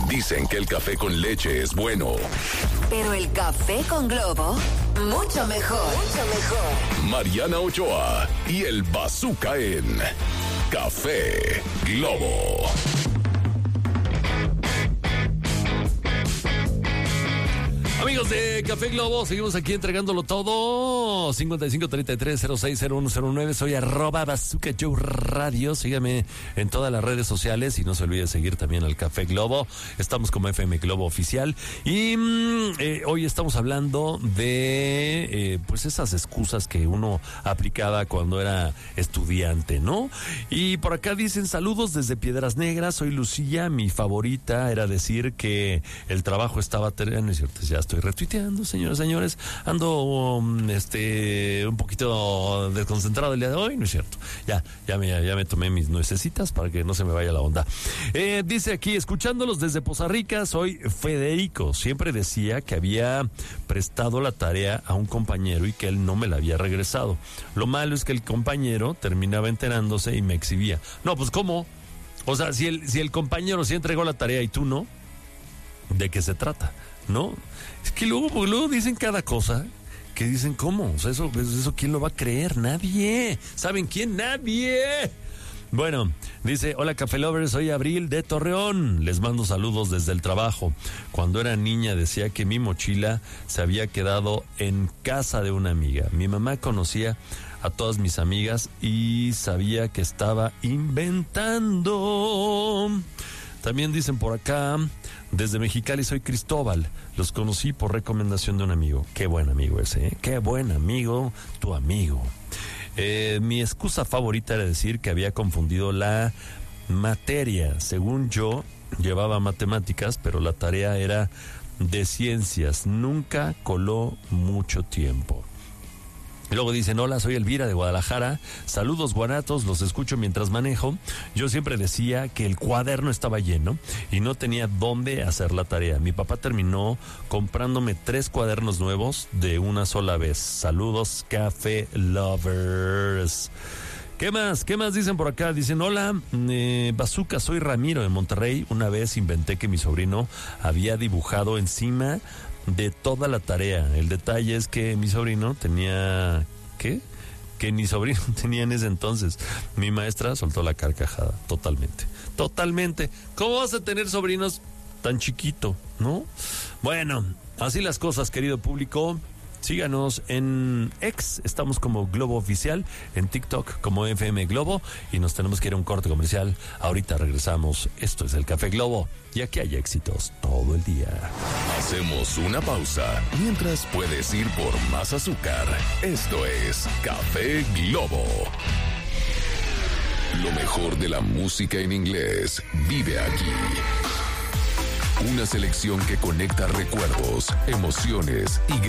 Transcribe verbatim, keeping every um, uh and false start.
Dicen que el café con leche es bueno. Pero el café con Globo, mucho mejor. Mucho mejor. Mariana Ochoa y el Bazooka en Café Globo. Amigos de Café Globo, seguimos aquí entregándolo todo. cincuenta y cinco treinta y tres cero seis cero uno cero nueve. Soy arroba Bazooka Joe Radio. Sígame en todas las redes sociales y no se olvide seguir también al Café Globo. Estamos como F M Globo Oficial. Y eh, hoy estamos hablando de eh, pues esas excusas que uno aplicaba cuando era estudiante, ¿no? Y por acá dicen saludos desde Piedras Negras. Soy Lucía. Mi favorita era decir que el trabajo estaba terminando. Es cierto, ya estoy retuiteando, señores, señores. Ando um, este un poquito desconcentrado el día de hoy, ¿no es cierto? Ya, ya me, ya me tomé mis nuecesitas para que no se me vaya la onda. Eh, dice aquí, escuchándolos desde Poza Rica, soy Federico. Siempre decía que había prestado la tarea a un compañero y que él no me la había regresado. Lo malo es que el compañero terminaba enterándose y me exhibía. No, pues ¿cómo? O sea, si el, si el compañero sí entregó la tarea y tú no, ¿de qué se trata? ¿No? Es que luego, luego dicen cada cosa que dicen, ¿cómo? O sea, eso, eso ¿quién lo va a creer? Nadie. ¿Saben quién? Nadie. Bueno, dice, hola Café Lovers, soy Abril de Torreón. Les mando saludos desde el trabajo. Cuando era niña decía que mi mochila se había quedado en casa de una amiga. Mi mamá conocía a todas mis amigas y sabía que estaba inventando. También dicen por acá, desde Mexicali soy Cristóbal. Los conocí por recomendación de un amigo. Qué buen amigo ese, ¿eh? Qué buen amigo, tu amigo. Eh, mi excusa favorita era decir que había confundido la materia. Según yo, llevaba matemáticas, pero la tarea era de ciencias. Nunca coló mucho tiempo. Luego dicen, hola, soy Elvira de Guadalajara. Saludos, guanatos, los escucho mientras manejo. Yo siempre decía que el cuaderno estaba lleno y no tenía dónde hacer la tarea. Mi papá terminó comprándome tres cuadernos nuevos de una sola vez. Saludos, Café Lovers. ¿Qué más? ¿Qué más dicen por acá? Dicen, hola, eh, Bazooka, soy Ramiro de Monterrey. Una vez inventé que mi sobrino había dibujado encima de toda la tarea. El detalle es que mi sobrino tenía... ¿Qué? Que mi sobrino tenía en ese entonces. Mi maestra soltó la carcajada. Totalmente. Totalmente. ¿Cómo vas a tener sobrinos tan chiquito, no? Bueno, así las cosas, querido público. Síganos en X, estamos como Globo Oficial, en TikTok como F M Globo, y nos tenemos que ir a un corte comercial. Ahorita regresamos. Esto es el Café Globo, y aquí hay éxitos todo el día. Hacemos una pausa mientras puedes ir por más azúcar. Esto es Café Globo. Lo mejor de la música en inglés vive aquí. Una selección que conecta recuerdos, emociones y